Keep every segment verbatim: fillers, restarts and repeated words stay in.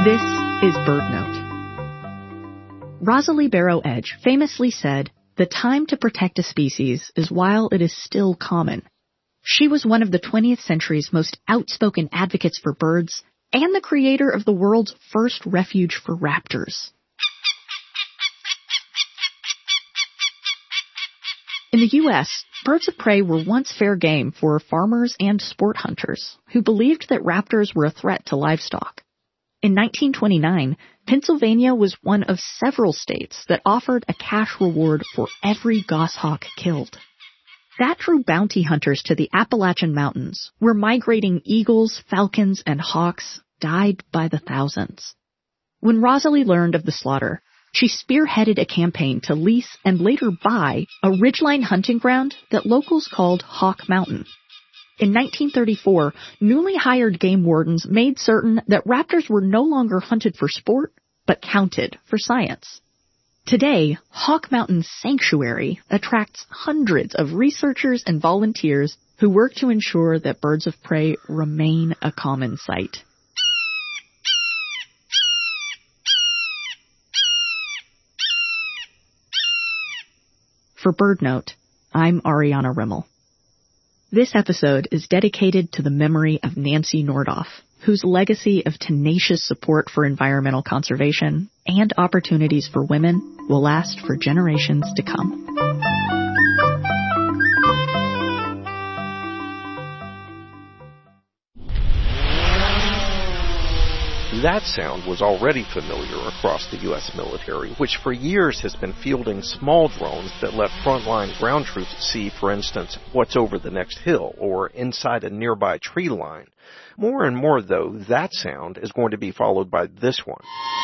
This is BirdNote. Rosalie Barrow Edge famously said, "The time to protect a species is while it is still common." She was one of the twentieth century's most outspoken advocates for birds and the creator of the world's first refuge for raptors. In the U S, birds of prey were once fair game for farmers and sport hunters who believed that raptors were a threat to livestock. In nineteen twenty-nine, Pennsylvania was one of several states that offered a cash reward for every goshawk killed. That drew bounty hunters to the Appalachian Mountains, where migrating eagles, falcons, and hawks died by the thousands. When Rosalie learned of the slaughter, she spearheaded a campaign to lease and later buy a ridgeline hunting ground that locals called Hawk Mountain. In nineteen thirty-four, newly hired game wardens made certain that raptors were no longer hunted for sport, but counted for science. Today, Hawk Mountain Sanctuary attracts hundreds of researchers and volunteers who work to ensure that birds of prey remain a common sight. For BirdNote, I'm Ariana Rimmel. This episode is dedicated to the memory of Nancy Nordoff, whose legacy of tenacious support for environmental conservation and opportunities for women will last for generations to come. That sound was already familiar across the U S military, which for years has been fielding small drones that let frontline ground troops see, for instance, what's over the next hill or inside a nearby tree line. More and more, though, that sound is going to be followed by this one.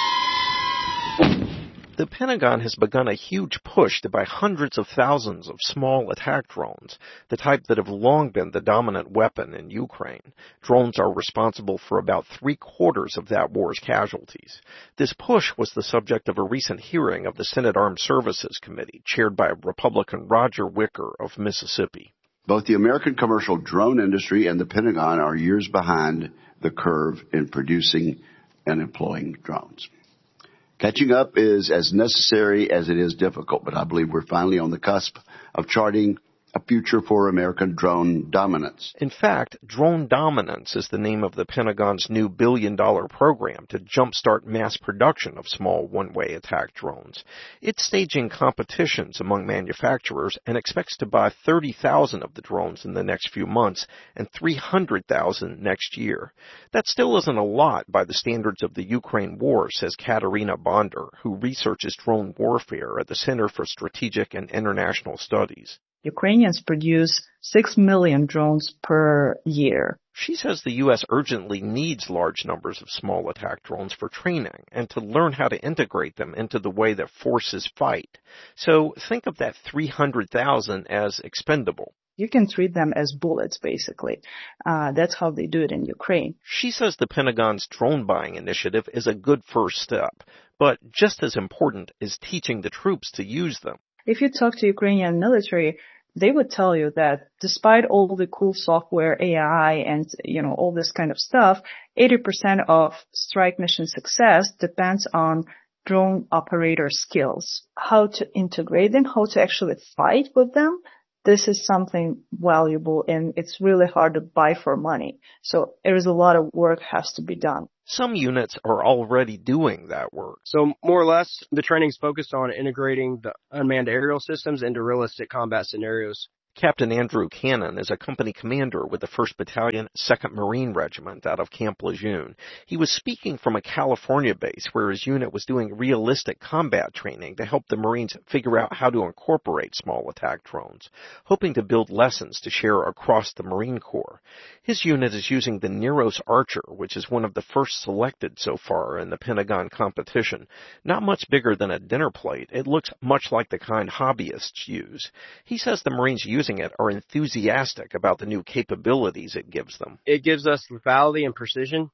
The Pentagon has begun a huge push to buy hundreds of thousands of small attack drones, the type that have long been the dominant weapon in Ukraine. Drones are responsible for about three-quarters of that war's casualties. This push was the subject of a recent hearing of the Senate Armed Services Committee, chaired by Republican Roger Wicker of Mississippi. Both the American commercial drone industry and the Pentagon are years behind the curve in producing and employing drones. Catching up is as necessary as it is difficult, but I believe we're finally on the cusp of charting a future for American drone dominance. In fact, Drone Dominance is the name of the Pentagon's new billion-dollar program to jumpstart mass production of small one-way attack drones. It's staging competitions among manufacturers and expects to buy thirty thousand of the drones in the next few months and three hundred thousand next year. That still isn't a lot by the standards of the Ukraine war, says Katerina Bonder, who researches drone warfare at the Center for Strategic and International Studies. Ukrainians produce six million drones per year. She says the U S urgently needs large numbers of small attack drones for training and to learn how to integrate them into the way that forces fight. So think of that three hundred thousand as expendable. You can treat them as bullets, basically. Uh, that's how they do it in Ukraine. She says the Pentagon's drone buying initiative is a good first step, but just as important is teaching the troops to use them. If you talk to Ukrainian military, they would tell you that despite all the cool software, A I, and, you know, all this kind of stuff, eighty percent of strike mission success depends on drone operator skills. How to integrate them, how to actually fight with them. This is something valuable, and it's really hard to buy for money. So there is a lot of work has to be done. Some units are already doing that work. So more or less, the training is focused on integrating the unmanned aerial systems into realistic combat scenarios. Captain Andrew Cannon is a company commander with the first Battalion, second Marine Regiment out of Camp Lejeune. He was speaking from a California base where his unit was doing realistic combat training to help the Marines figure out how to incorporate small attack drones, hoping to build lessons to share across the Marine Corps. His unit is using the Neros Archer, which is one of the first selected so far in the Pentagon competition. Not much bigger than a dinner plate, it looks much like the kind hobbyists use. He says the Marines use Using it are enthusiastic about the new capabilities it gives them. It gives us lethality and precision.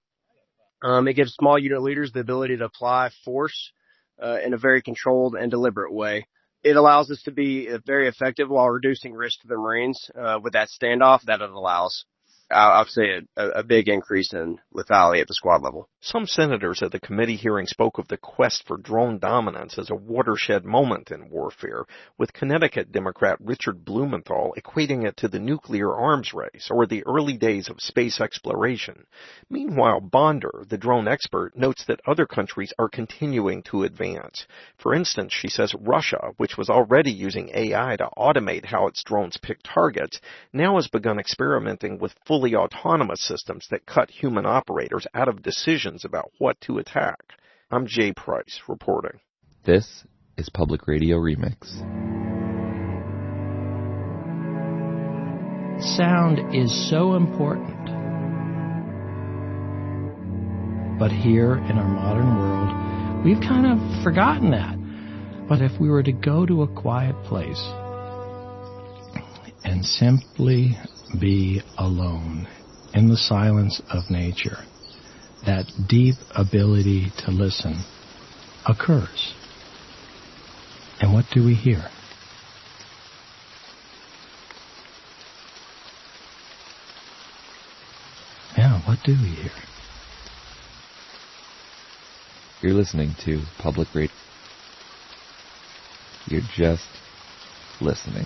Um, it gives small unit leaders the ability to apply force uh, in a very controlled and deliberate way. It allows us to be very effective while reducing risk to the Marines uh, with that standoff that it allows. I'll say a, a big increase in lethality at the squad level. Some senators at the committee hearing spoke of the quest for drone dominance as a watershed moment in warfare, with Connecticut Democrat Richard Blumenthal equating it to the nuclear arms race or the early days of space exploration. Meanwhile, Bonder, the drone expert, notes that other countries are continuing to advance. For instance, she says Russia, which was already using A I to automate how its drones pick targets, now has begun experimenting with fully autonomous systems that cut human operators out of decisions about what to attack. I'm Jay Price, reporting. This is Public Radio Remix. Sound is so important. But here in our modern world, we've kind of forgotten that. But if we were to go to a quiet place and simply be alone in the silence of nature, that deep ability to listen occurs. And what do we hear? Yeah, what do we hear? You're listening to Public Radio. You're just listening.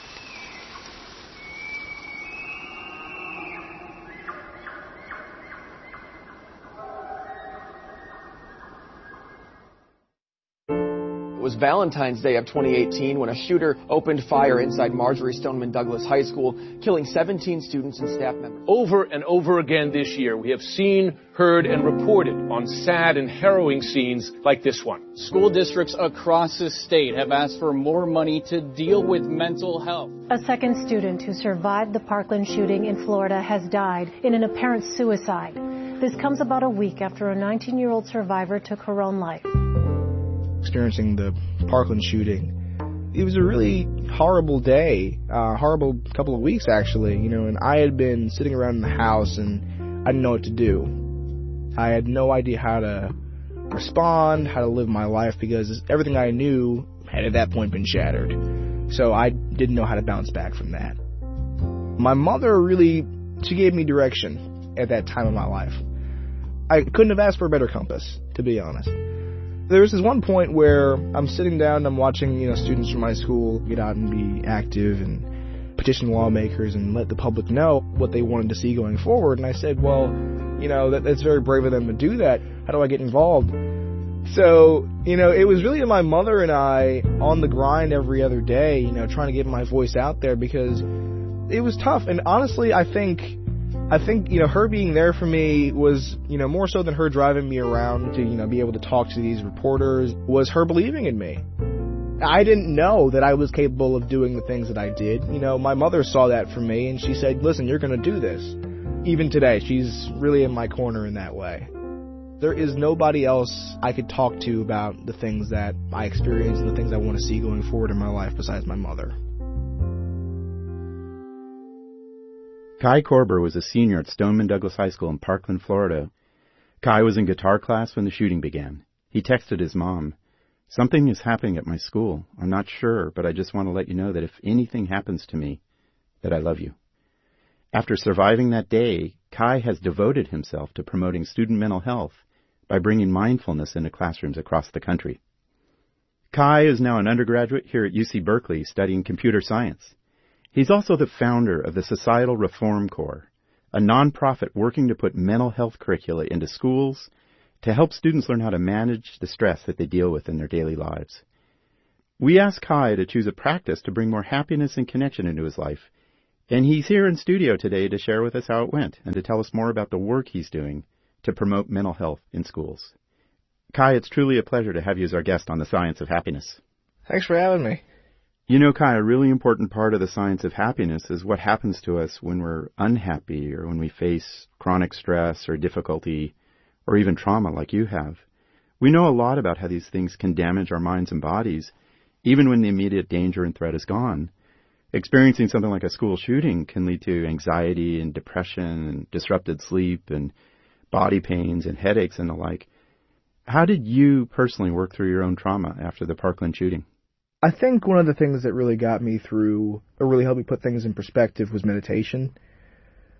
It was Valentine's Day of twenty eighteen when a shooter opened fire inside Marjory Stoneman Douglas High School, killing seventeen students and staff members. Over and over again this year, we have seen, heard, and reported on sad and harrowing scenes like this one. School districts across the state have asked for more money to deal with mental health. A second student who survived the Parkland shooting in Florida has died in an apparent suicide. This comes about a week after a nineteen-year-old survivor took her own life. Experiencing the Parkland shooting, it was a really horrible day, uh, horrible couple of weeks actually, you know, and I had been sitting around in the house and I didn't know what to do. I had no idea how to respond, how to live my life, because everything I knew had at that point been shattered. So I didn't know how to bounce back from that. My mother really, she gave me direction at that time of my life. I couldn't have asked for a better compass, to be honest. There was this one point where I'm sitting down and I'm watching, you know, students from my school get out and be active and petition lawmakers and let the public know what they wanted to see going forward. And I said, well, you know, that, that's very brave of them to do that. How do I get involved? So, you know, it was really my mother and I on the grind every other day, you know, trying to get my voice out there because it was tough. And honestly, I think... I think, you know, her being there for me was, you know, more so than her driving me around to, you know, be able to talk to these reporters, was her believing in me. I didn't know that I was capable of doing the things that I did. You know, my mother saw that from me and she said, listen, you're going to do this. Even today, she's really in my corner in that way. There is nobody else I could talk to about the things that I experienced and the things I want to see going forward in my life besides my mother. Kai Korber was a senior at Stoneman Douglas High School in Parkland, Florida. Kai was in guitar class when the shooting began. He texted his mom, "Something is happening at my school. I'm not sure, but I just want to let you know that if anything happens to me, that I love you." After surviving that day, Kai has devoted himself to promoting student mental health by bringing mindfulness into classrooms across the country. Kai is now an undergraduate here at U C Berkeley studying computer science. He's also the founder of the Societal Reform Corps, a nonprofit working to put mental health curricula into schools to help students learn how to manage the stress that they deal with in their daily lives. We asked Kai to choose a practice to bring more happiness and connection into his life, and he's here in studio today to share with us how it went and to tell us more about the work he's doing to promote mental health in schools. Kai, it's truly a pleasure to have you as our guest on The Science of Happiness. Thanks for having me. You know, Kai, a really important part of the science of happiness is what happens to us when we're unhappy or when we face chronic stress or difficulty or even trauma like you have. We know a lot about how these things can damage our minds and bodies, even when the immediate danger and threat is gone. Experiencing something like a school shooting can lead to anxiety and depression and disrupted sleep and body pains and headaches and the like. How did you personally work through your own trauma after the Parkland shooting? I think one of the things that really got me through, or really helped me put things in perspective, was meditation.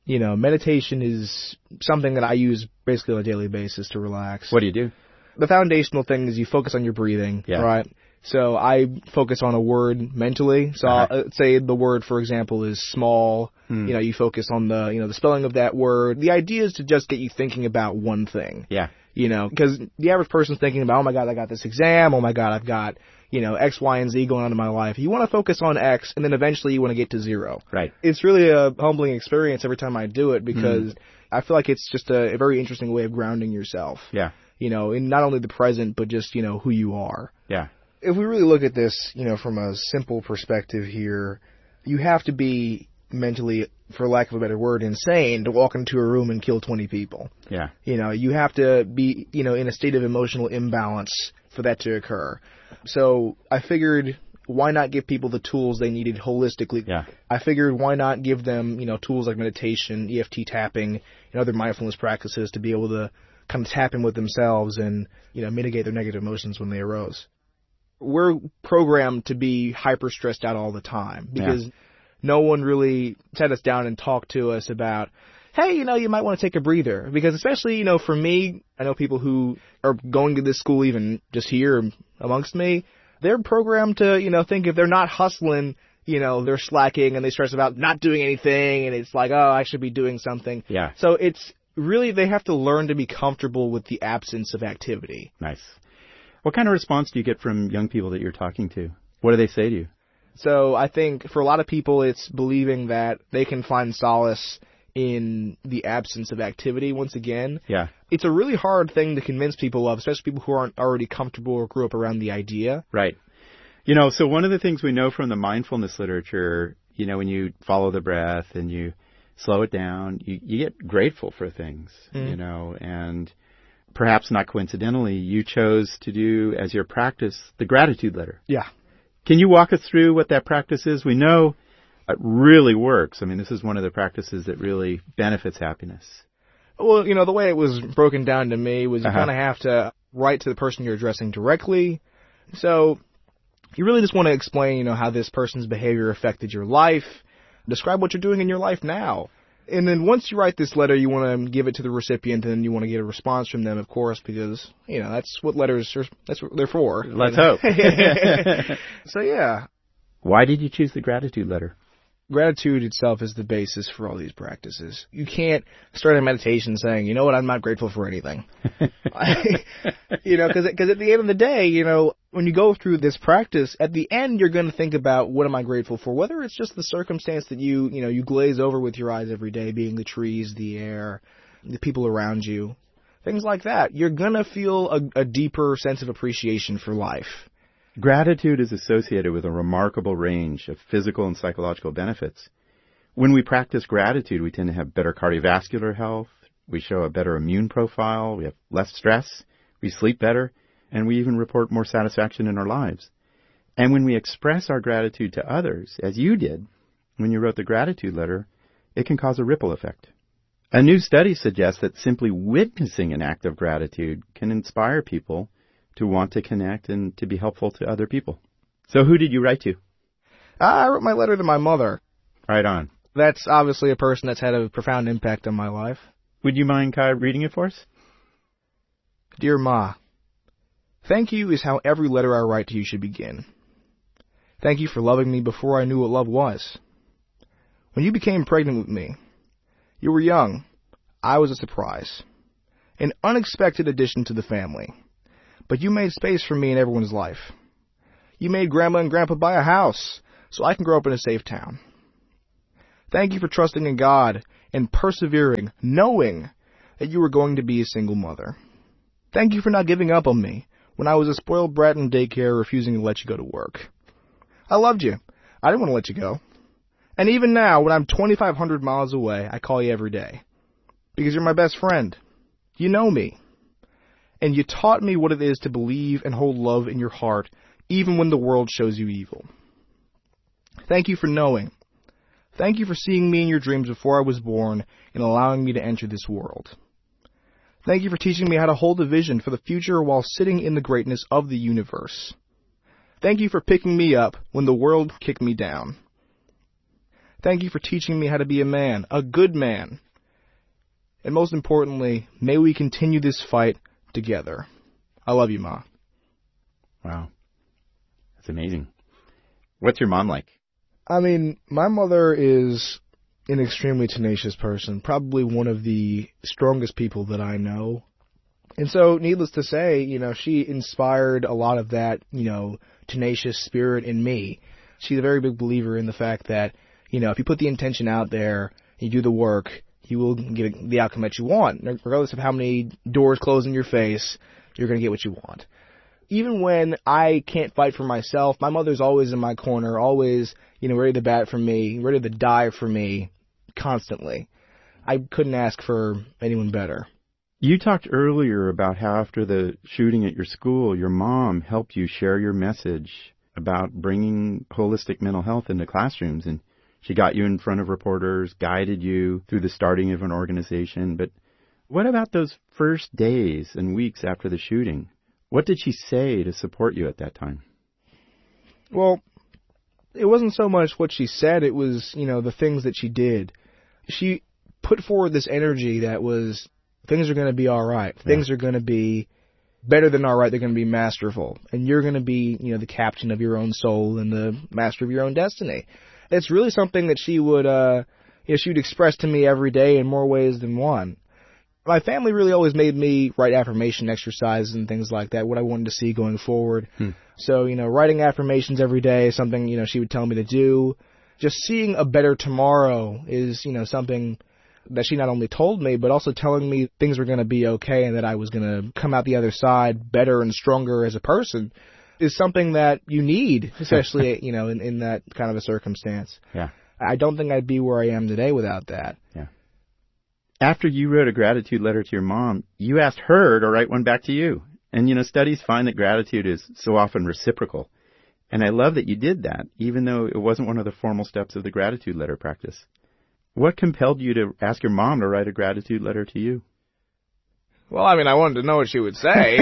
You know, meditation is something that I use basically on a daily basis to relax. What do you do? The foundational thing is you focus on your breathing, yeah. right? So I focus on a word mentally. So uh-huh. I'll, uh, say the word, for example, is small. Hmm. You know, you focus on the, you know, the spelling of that word. The idea is to just get you thinking about one thing. Yeah. You know, because the average person's thinking about, oh my God, I got this exam. Oh my God, I've got, you know, X, Y, and Z going on in my life. You want to focus on X, and then eventually you want to get to zero. Right. It's really a humbling experience every time I do it because hmm. I feel like it's just a, a very interesting way of grounding yourself. Yeah. You know, in not only the present, but just, you know, who you are. Yeah. If we really look at this, you know, from a simple perspective here, you have to be mentally, for lack of a better word, insane to walk into a room and kill twenty people. Yeah. You know, you have to be, you know, in a state of emotional imbalance for that to occur. So I figured, why not give people the tools they needed holistically? Yeah. I figured, why not give them, you know, tools like meditation, E F T tapping, and other mindfulness practices to be able to kind of tap in with themselves and, you know, mitigate their negative emotions when they arose. We're programmed to be hyper stressed out all the time because yeah. no one really sat us down and talked to us about, hey, you know, you might want to take a breather. Because especially, you know, for me, I know people who are going to this school even just here amongst me, they're programmed to, you know, think if they're not hustling, you know, they're slacking and they stress about not doing anything and it's like, oh, I should be doing something. Yeah. So it's really, they have to learn to be comfortable with the absence of activity. Nice. What kind of response do you get from young people that you're talking to? What do they say to you? So I think for a lot of people, it's believing that they can find solace in the absence of activity once again. Yeah. It's a really hard thing to convince people of, especially people who aren't already comfortable or grew up around the idea. Right. You know, so one of the things we know from the mindfulness literature, you know, when you follow the breath and you slow it down, you, you get grateful for things, mm. you know, and perhaps not coincidentally, you chose to do as your practice the gratitude letter. Yeah. Can you walk us through what that practice is? We know it really works. I mean, this is one of the practices that really benefits happiness. Well, you know, the way it was broken down to me was you uh-huh. kind of have to write to the person you're addressing directly. So you really just want to explain, you know, how this person's behavior affected your life. Describe what you're doing in your life now. And then once you write this letter, you want to give it to the recipient, and then you want to get a response from them, of course, because, you know, that's what letters are, that's what they're for. Let's hope. So, yeah. Why did you choose the gratitude letter? Gratitude itself is the basis for all these practices. You can't start a meditation saying, you know what, I'm not grateful for anything. You know, because at the end of the day, you know, when you go through this practice, at the end you're going to think about what am I grateful for, whether it's just the circumstance that you, you know, you glaze over with your eyes every day, being the trees, the air, the people around you, things like that. You're going to feel a, a deeper sense of appreciation for life. Gratitude is associated with a remarkable range of physical and psychological benefits. When we practice gratitude, we tend to have better cardiovascular health, we show a better immune profile, we have less stress, we sleep better, and we even report more satisfaction in our lives. And when we express our gratitude to others, as you did when you wrote the gratitude letter, it can cause a ripple effect. A new study suggests that simply witnessing an act of gratitude can inspire people to want to connect and to be helpful to other people. So who did you write to? I wrote my letter to my mother. Right on. That's obviously a person that's had a profound impact on my life. Would you mind, Kai, reading it for us? Dear Ma, thank you is how every letter I write to you should begin. Thank you for loving me before I knew what love was. When you became pregnant with me, you were young. I was a surprise. An unexpected addition to the family. But you made space for me in everyone's life. You made Grandma and Grandpa buy a house so I can grow up in a safe town. Thank you for trusting in God and persevering, knowing that you were going to be a single mother. Thank you for not giving up on me when I was a spoiled brat in daycare refusing to let you go to work. I loved you. I didn't want to let you go. And even now, when I'm twenty-five hundred miles away, I call you every day. Because you're my best friend. You know me. And you taught me what it is to believe and hold love in your heart, even when the world shows you evil. Thank you for knowing. Thank you for seeing me in your dreams before I was born and allowing me to enter this world. Thank you for teaching me how to hold a vision for the future while sitting in the greatness of the universe. Thank you for picking me up when the world kicked me down. Thank you for teaching me how to be a man, a good man. And most importantly, may we continue this fight together. I love you, Ma. Wow. That's amazing. What's your mom like? I mean, my mother is an extremely tenacious person, probably one of the strongest people that I know. And so, needless to say, you know, she inspired a lot of that, you know, tenacious spirit in me. She's a very big believer in the fact that, you know, if you put the intention out there, you do the work, you will get the outcome that you want. Regardless of how many doors close in your face, you're going to get what you want. Even when I can't fight for myself, my mother's always in my corner, always, you know, ready to bat for me, ready to die for me, constantly. I couldn't ask for anyone better. You talked earlier about how after the shooting at your school, your mom helped you share your message about bringing holistic mental health into classrooms, and she got you in front of reporters, guided you through the starting of an organization. But what about those first days and weeks after the shooting? What did she say to support you at that time? Well, it wasn't so much what she said, it was, you know, the things that she did. She put forward this energy that was, things are going to be all right. Yeah. Things are going to be better than all right. They're going to be masterful. And you're going to be, you know, the captain of your own soul and the master of your own destiny. It's really something that she would, uh, you know, she would express to me every day in more ways than one. My family really always made me write affirmation exercises and things like that, what I wanted to see going forward. Hmm. So, you know, writing affirmations every day is something, you know, she would tell me to do. Just seeing a better tomorrow is, you know, something that she not only told me, but also telling me things were going to be okay and that I was going to come out the other side better and stronger as a person is something that you need, especially, you know, in, in that kind of a circumstance. Yeah. I don't think I'd be where I am today without that. Yeah. After you wrote a gratitude letter to your mom, you asked her to write one back to you. And, you know, studies find that gratitude is so often reciprocal. And I love that you did that, even though it wasn't one of the formal steps of the gratitude letter practice. What compelled you to ask your mom to write a gratitude letter to you? Well, I mean, I wanted to know what she would say.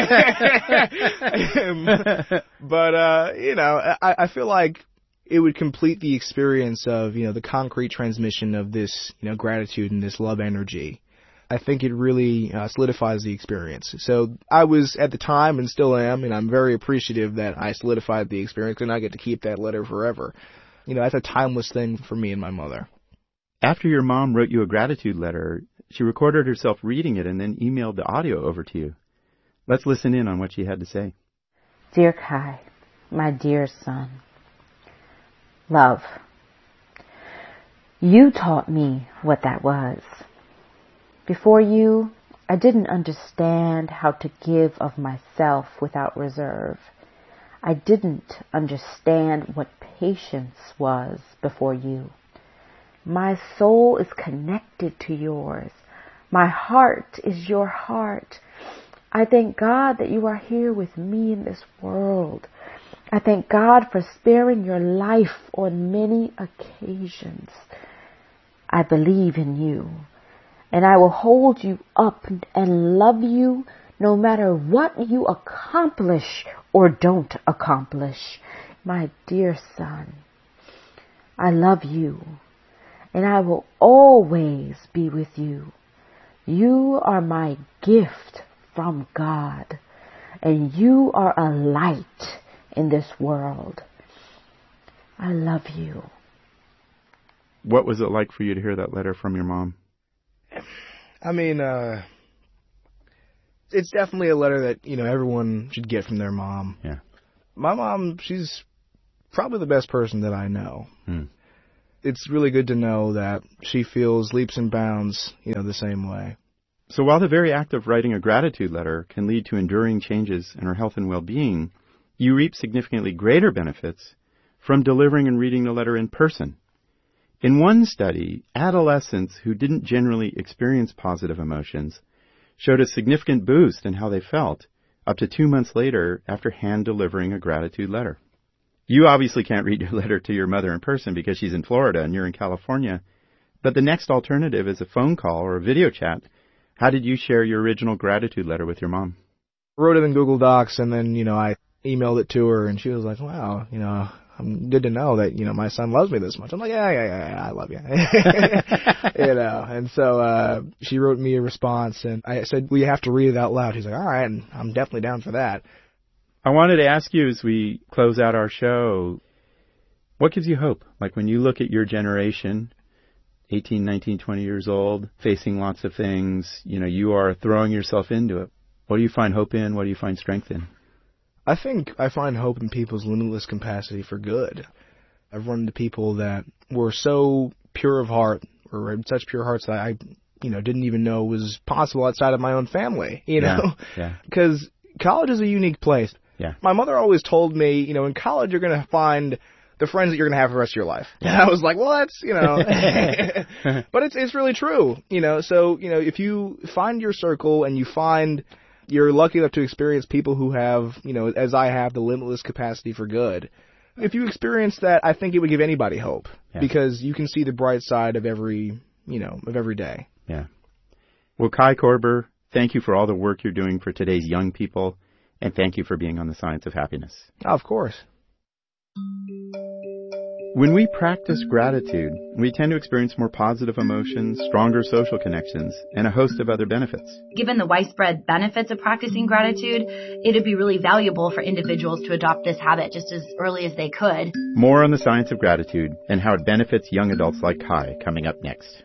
But, uh, you know, I, I feel like it would complete the experience of, you know, the concrete transmission of this, you know, gratitude and this love energy. I think it really uh, solidifies the experience. So I was, at the time, and still am, and I'm very appreciative that I solidified the experience, and I get to keep that letter forever. You know, that's a timeless thing for me and my mother. After your mom wrote you a gratitude letter, she recorded herself reading it and then emailed the audio over to you. Let's listen in on what she had to say. Dear Kai, my dear son, love, you taught me what that was. Before you, I didn't understand how to give of myself without reserve. I didn't understand what patience was before you. My soul is connected to yours. My heart is your heart. I thank God that you are here with me in this world. I thank God for sparing your life on many occasions. I believe in you, and I will hold you up and love you no matter what you accomplish or don't accomplish. My dear son, I love you, and I will always be with you. You are my gift from God, and you are a light in this world. I love you. What was it like for you to hear that letter from your mom? I mean, uh, it's definitely a letter that, you know, everyone should get from their mom. Yeah. My mom, she's probably the best person that I know. Hmm. It's really good to know that she feels leaps and bounds, you know, the same way. So while the very act of writing a gratitude letter can lead to enduring changes in our health and well-being, you reap significantly greater benefits from delivering and reading the letter in person. In one study, adolescents who didn't generally experience positive emotions showed a significant boost in how they felt up to two months later after hand-delivering a gratitude letter. You obviously can't read your letter to your mother in person because she's in Florida and you're in California, but the next alternative is a phone call or a video chat. How did you share your original gratitude letter with your mom? I wrote it in Google Docs, and then, you know, I emailed it to her, and she was like, wow, you know, I'm good to know that, you know, my son loves me this much. I'm like, yeah, yeah, yeah, yeah I love you. You know, and so uh she wrote me a response, and I said, well, you have to read it out loud. He's like, all right, and I'm definitely down for that. I wanted to ask you as we close out our show, what gives you hope? Like when you look at your generation, eighteen, nineteen, twenty years old, facing lots of things, you know, you are throwing yourself into it. What do you find hope in? What do you find strength in? I think I find hope in people's limitless capacity for good. I've run into people that were so pure of heart, or had such pure hearts that I, you know, didn't even know was possible outside of my own family, you know? Yeah. Because college is a unique place. Yeah. My mother always told me, you know, in college you're going to find the friends that you're going to have for the rest of your life. And I was like, well, that's, you know, but it's it's really true, you know. So, you know, if you find your circle and you find you're lucky enough to experience people who have, you know, as I have, the limitless capacity for good. If you experience that, I think it would give anybody hope, yeah. because you can see the bright side of every, you know, of every day. Yeah. Well, Kai Korber, thank you for all the work you're doing for today's young people, and thank you for being on The Science of Happiness. Oh, of course. When we practice gratitude, we tend to experience more positive emotions, stronger social connections, and a host of other benefits. Given the widespread benefits of practicing gratitude, it would be really valuable for individuals to adopt this habit just as early as they could. More on the science of gratitude and how it benefits young adults like Kai coming up next.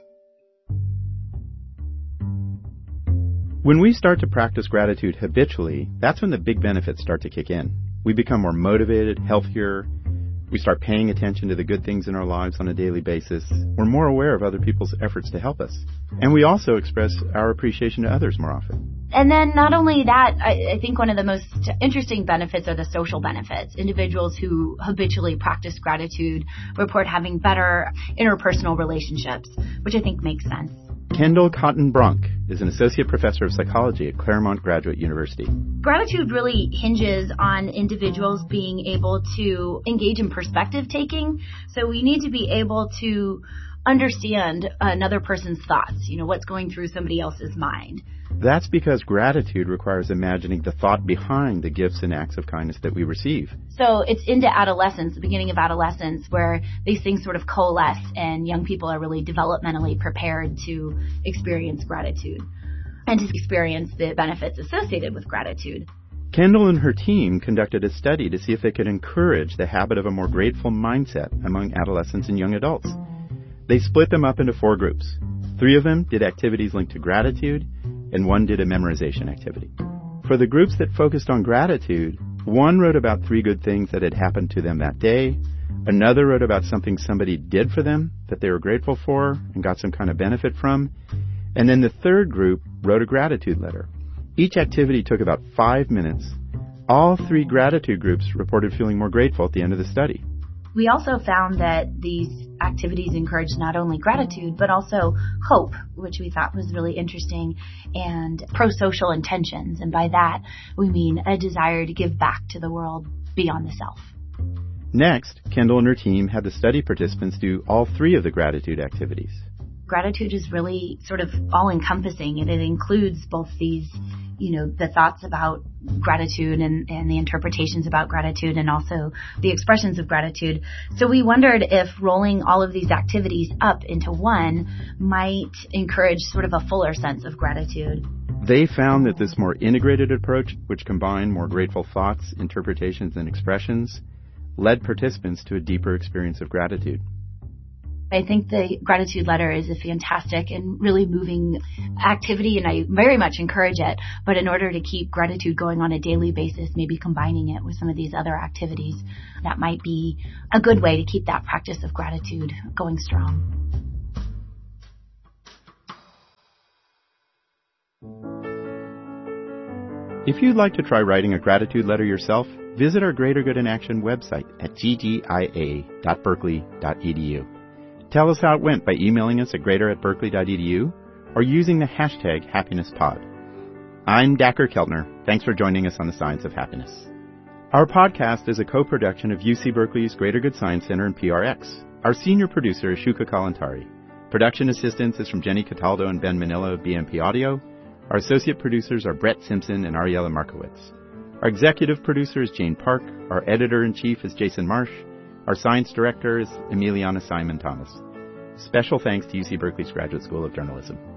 When we start to practice gratitude habitually, that's when the big benefits start to kick in. We become more motivated, healthier. We start paying attention to the good things in our lives on a daily basis. We're more aware of other people's efforts to help us. And we also express our appreciation to others more often. And then not only that, I, I think one of the most interesting benefits are the social benefits. Individuals who habitually practice gratitude report having better interpersonal relationships, which I think makes sense. Kendall Cotton Bronk is an associate professor of psychology at Claremont Graduate University. Gratitude really hinges on individuals being able to engage in perspective taking. So we need to be able to understand another person's thoughts, you know, what's going through somebody else's mind. That's because gratitude requires imagining the thought behind the gifts and acts of kindness that we receive. So it's into adolescence, the beginning of adolescence, where these things sort of coalesce and young people are really developmentally prepared to experience gratitude and to experience the benefits associated with gratitude. Kendall and her team conducted a study to see if they could encourage the habit of a more grateful mindset among adolescents and young adults. They split them up into four groups. Three of them did activities linked to gratitude, and one did a memorization activity. For the groups that focused on gratitude, one wrote about three good things that had happened to them that day, another wrote about something somebody did for them that they were grateful for and got some kind of benefit from, and then the third group wrote a gratitude letter. Each activity took about five minutes. All three gratitude groups reported feeling more grateful at the end of the study. We also found that these activities encouraged not only gratitude, but also hope, which we thought was really interesting, and pro-social intentions. And by that, we mean a desire to give back to the world beyond the self. Next, Kendall and her team had the study participants do all three of the gratitude activities. Gratitude is really sort of all-encompassing, and it includes both these, you know, the thoughts about gratitude and, and the interpretations about gratitude, and also the expressions of gratitude. So we wondered if rolling all of these activities up into one might encourage sort of a fuller sense of gratitude. They found that this more integrated approach, which combined more grateful thoughts, interpretations, and expressions, led participants to a deeper experience of gratitude. I think the gratitude letter is a fantastic and really moving activity, and I very much encourage it. But in order to keep gratitude going on a daily basis, maybe combining it with some of these other activities, that might be a good way to keep that practice of gratitude going strong. If you'd like to try writing a gratitude letter yourself, visit our Greater Good in Action website at g g i a dot berkeley dot e d u. Tell us how it went by emailing us at greater at berkeley dot e d u or using the hashtag HappinessPod. I'm Dacher Keltner. Thanks for joining us on The Science of Happiness. Our podcast is a co-production of U C Berkeley's Greater Good Science Center and P R X. Our senior producer is Shuka Kalantari. Production assistance is from Jenny Cataldo and Ben Manillo of B M P Audio. Our associate producers are Brett Simpson and Ariella Markowitz. Our executive producer is Jane Park. Our editor-in-chief is Jason Marsh. Our science director is Emiliana Simon Thomas. Special thanks to U C Berkeley's Graduate School of Journalism.